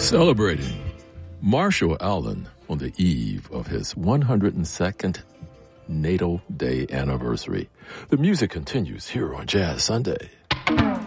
Celebrating Marshall Allen on the eve of his 102nd natal day anniversary. The music continues here on Jazz Sunday.